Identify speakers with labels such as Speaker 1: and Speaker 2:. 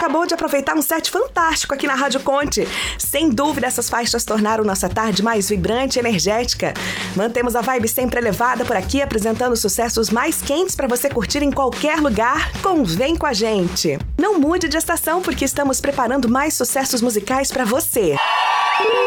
Speaker 1: acabou de aproveitar um set fantástico aqui na Rádio Conte. Sem dúvida, essas faixas tornaram nossa tarde mais vibrante e energética. Mantemos a vibe sempre elevada por aqui, apresentando sucessos mais quentes para você curtir em qualquer lugar com Vem Com a Gente. Não mude de estação, porque estamos preparando mais sucessos musicais para você.